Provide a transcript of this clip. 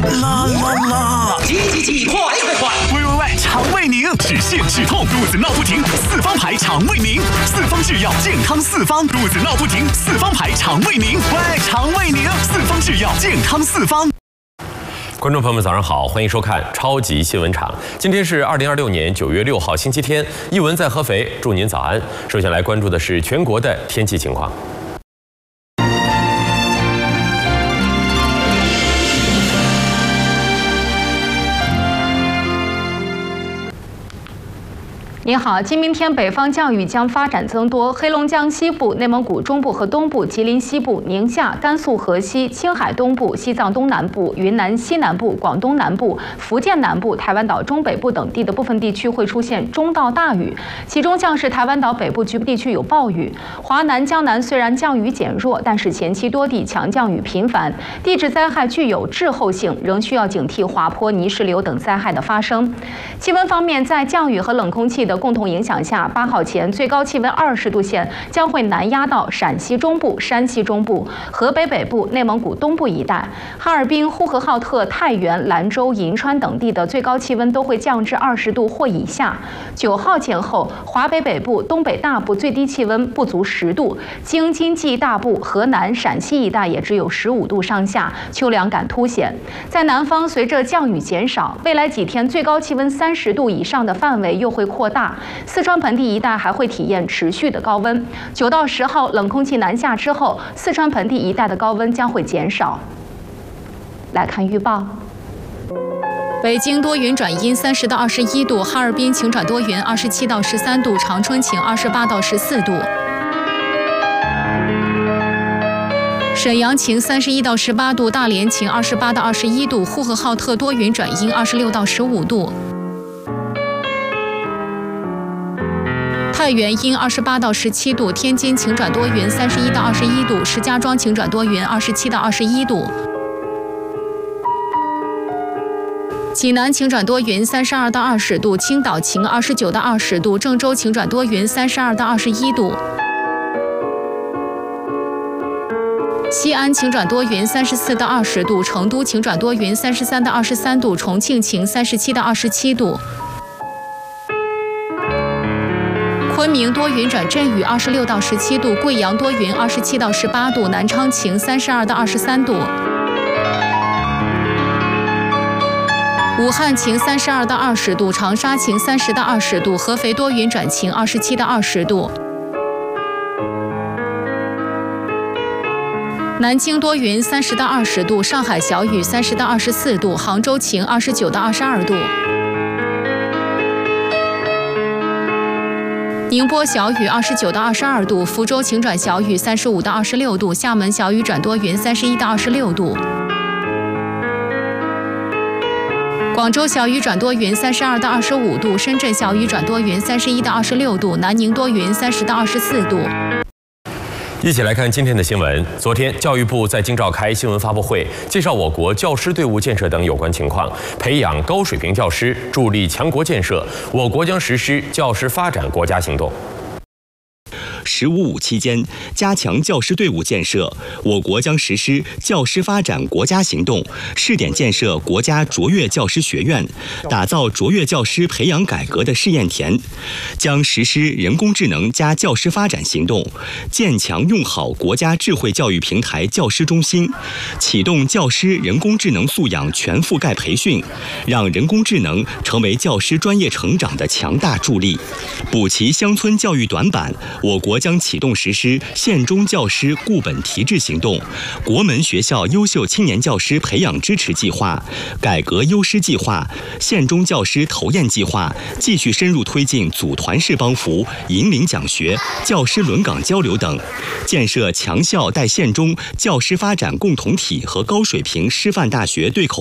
啦啦啦！ 挤，快！ 喂，肠胃宁，止泻止痛，肚子闹不停，四方牌肠胃宁，四方制药健康四方，肚子闹不停，四方牌肠胃宁，喂，肠胃宁，四方制药健康四方。 观众朋友们，早上好，欢迎收看超级新闻场。今天是2026年9月6号，星期天。一文在合肥，祝您早安。首先来关注的是全国的天气情况。 您好，今明天北方降雨将发展增多，黑龙江西部、内蒙古中部和东部、吉林西部、宁夏、甘肃河西、青海东部、西藏东南部、云南西南部、广东南部、福建南部、台湾岛中北部等地的部分地区会出现中到大雨，其中像是台湾岛北部局部地区有暴雨。华南、江南虽然降雨减弱，但是前期多地强降雨频繁，地质灾害具有滞后性，仍需要警惕滑坡、泥石流等灾害的发生。气温方面，在降雨和冷空气的共同影响下，8号前最高气温20度线将会南压到陕西中部、山西中部、河北北部、内蒙古东部一带。哈尔滨、呼和浩特、太原、兰州、银川等地的最高气温都会降至20度或以下。9号前后，华北北部、东北大部最低气温不足10度，京津冀大部、河南、陕西一带也只有15度上下，秋凉感凸显。在南方，随着降雨减少，未来几天最高气温30度以上的范围又会扩大。四川盆地一带还会体验持续的高温。9到10号冷空气南下之后，四川盆地一带的高温将会减少。来看预报。北京多云转阴，30到21度；哈尔滨晴转多云，27到13度；长春晴，28到14度；沈阳晴，31到18度；大连晴，28到21度；呼和浩特多云转阴，26到15度；太原阴，28到17度；天津晴转多云，31到21度；石家庄晴转多云，27到21度；济南晴转多云，32到20度；青岛晴，29到20度；郑州晴转多云，32到21度；西安晴转多云，34到20度；成都晴转多云，33到23度；重庆晴，37到27度；昆明多云转阵雨，26到17度；贵阳多云，27到18度；南昌晴，32到23度；武汉晴，32到20度；长沙晴，30到20度；合肥多云转晴，27到20度；南京多云，30到20度；上海小雨，30到24度；杭州晴，29到22度；宁波小雨，29到22度；福州晴转小雨，35到26度；厦门小雨转多云，31到26度；广州小雨转多云，32到25度；深圳小雨转多云，31到26度；南宁多云，30到24度。 一起来看今天的新闻。昨天，教育部在京召开新闻发布会，介绍我国教师队伍建设等有关情况，培养高水平教师，助力强国建设。我国将实施教师发展国家行动。 “15+5”期间，加强教师队伍建设，我国将实施教师发展国家行动，试点建设国家卓越教师学院，打造卓越教师培养改革的试验田，将实施人工智能加教师发展行动，建强用好国家智慧教育平台教师中心，启动教师人工智能素养全覆盖培训，让人工智能成为教师专业成长的强大助力。补齐乡村教育短板，我国将启动实施县中教师固本提质行动、国门学校优秀青年教师培养支持计划、改革优师计划、县中教师投验计划，继续深入推进组团式帮扶、引领讲学、教师轮岗交流等，建设强校带县中教师发展共同体和高水平师范大学对口